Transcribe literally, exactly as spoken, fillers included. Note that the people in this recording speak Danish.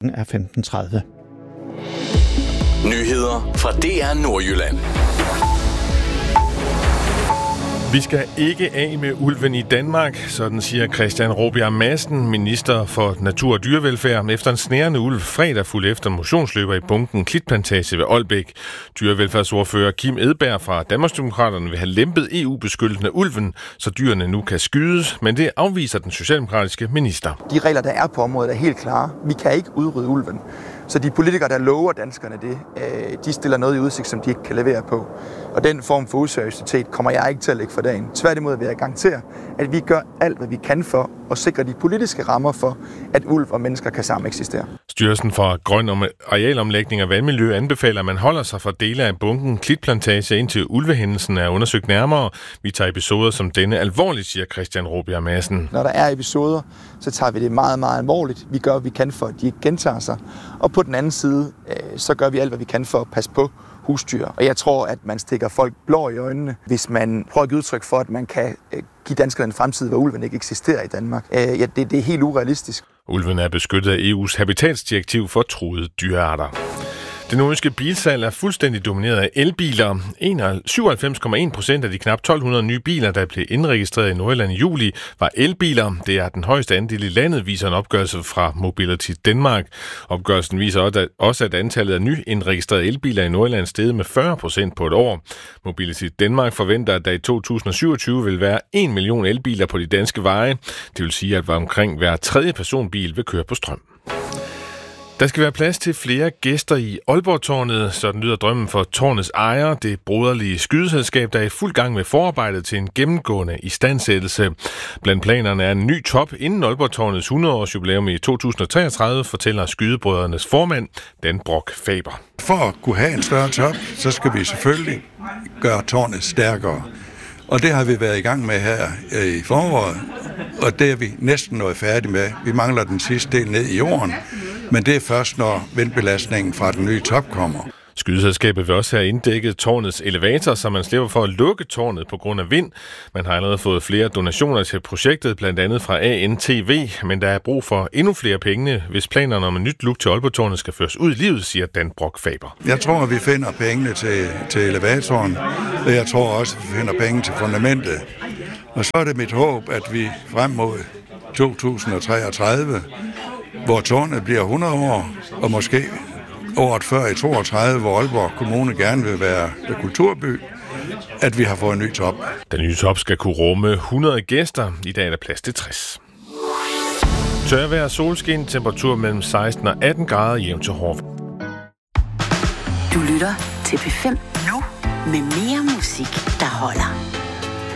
klokken er femten tredive. Nyheder fra D R Nordjylland. Vi skal ikke af med ulven i Danmark, sådan siger Christian Rabjerg Madsen, minister for natur og dyrevelfærd, efter en snærende ulv fredag fulgte efter motionsløber i bunken Klitplantage ved Ålbæk. Dyrevelfærdsordfører Kim Edberg fra Danmarksdemokraterne vil have lempet E U-beskyttelsen af ulven, så dyrene nu kan skydes, men det afviser den socialdemokratiske minister. De regler, der er på området, er helt klare. Vi kan ikke udrydde ulven. Så de politikere, der lover danskerne det, de stiller noget i udsigt, som de ikke kan levere på. Og den form for useriøsitet kommer jeg ikke til at lægge for dagen. Tværtimod vil jeg garantere, at vi gør alt, hvad vi kan for at sikre de politiske rammer for, at ulv og mennesker kan sammen eksistere. Styrelsen for Grøn Arealomlægning og Vandmiljø anbefaler, at man holder sig fra dele af bunken Klitplantage, indtil ulvehændelsen er undersøgt nærmere. Vi tager episoder som denne alvorligt, siger Christian Rabjerg Madsen. Når der er episoder, så tager vi det meget, meget alvorligt. Vi gør, hvad vi kan for, at de ikke gentager sig. Og på den anden side, så gør vi alt, hvad vi kan for at passe på husdyr. Og jeg tror, at man stikker folk blå i øjnene, hvis man prøver at give udtryk for, at man kan give danskerne en fremtid, hvor ulven ikke eksisterer i Danmark. Ja, det, det er helt urealistisk. Ulven er beskyttet af E U's habitatsdirektiv for truede dyrearter. Det nordjyske bilsalg er fuldstændig domineret af elbiler. syvoghalvfems komma en procent af de knap tolv hundrede nye biler, der blev indregistreret i Nordjylland i juli, var elbiler. Det er den højeste andel i landet, viser en opgørelse fra Mobility Danmark. Opgørelsen viser også, at antallet af nyindregistrerede elbiler i Nordjylland steget med fyrre procent på et år. Mobility Danmark forventer, at der i to tusind og syvogtyve vil være en million elbiler på de danske veje. Det vil sige, at omkring hver tredje personbil vil køre på strøm. Der skal være plads til flere gæster i Aalborg-tårnet, sådan lyder drømmen for tårnets ejer, det broderlige skydeselskab, der er i fuld gang med forarbejdet til en gennemgående istandsættelse. Blandt planerne er en ny top inden Aalborg-tårnets hundrede-års jubilæum i to tusind og treogtredive, fortæller skydebrødrenes formand, Dan Brock Faber. For at kunne have en større top, så skal vi selvfølgelig gøre tårnet stærkere. Og det har vi været i gang med her i foråret, og det er vi næsten nået færdige med. Vi mangler den sidste del ned i jorden, men det er først, når vindbelastningen fra den nye top kommer. Skydeselskabet vil også have inddækket tårnets elevator, så man slipper for at lukke tårnet på grund af vind. Man har allerede fået flere donationer til projektet, blandt andet fra A N T V, men der er brug for endnu flere penge, hvis planerne om et nyt look til Aalborg-tårnet skal føres ud i livet, siger Dan Brock Faber. Jeg tror, at vi finder pengene til, til elevatoren, og jeg tror også, at vi finder penge til fundamentet. Og så er det mit håb, at vi frem mod to tusind og treogtredive, hvor tårnet bliver hundrede år, og måske året før i toogtredive, hvor Aalborg Kommune gerne vil være kulturby, at vi har fået en ny top. Den nye top skal kunne rumme hundrede gæster. I dag er der plads til tres. Tørvejr, solskin, temperatur mellem seksten og atten grader, jævnt til hårdt. Du lytter til P fem nu med mere musik, der holder.